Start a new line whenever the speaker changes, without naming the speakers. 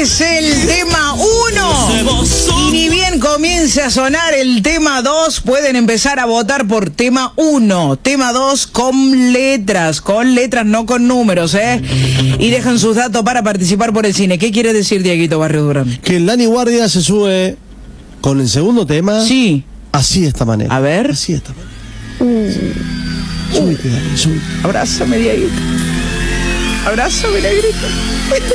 es el tema 1. Y ni bien comience a sonar el tema 2, pueden empezar a votar por tema 1. Tema 2 con letras, no con números, ¿eh? Y dejan sus datos para participar por el cine. ¿Qué quiere decir Dieguito Barrio Durán?
Que el Lani Guardia se sube con el segundo tema.
Sí.
Así de esta manera.
A ver.
Así de esta manera. Súbete, Dani, súbete.
Abrázame, Dieguito. Abrázame, Negrito.